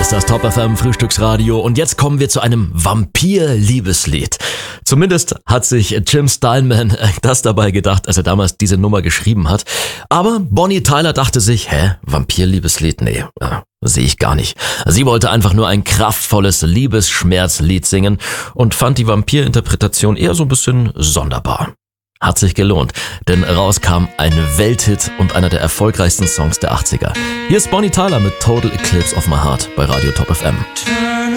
ist das Top FM Frühstücksradio und jetzt kommen wir zu einem Vampir-Liebeslied. Zumindest hat sich Jim Steinman das dabei gedacht, als er damals diese Nummer geschrieben hat. Aber Bonnie Tyler dachte sich, Vampir-Liebeslied? Nee, sehe ich gar nicht. Sie wollte einfach nur ein kraftvolles Liebesschmerzlied singen und fand die Vampir-Interpretation eher so ein bisschen sonderbar. Hat sich gelohnt, denn raus kam ein Welthit und einer der erfolgreichsten Songs der 80er. Hier ist Bonnie Tyler mit Total Eclipse of My Heart bei Radio Top FM.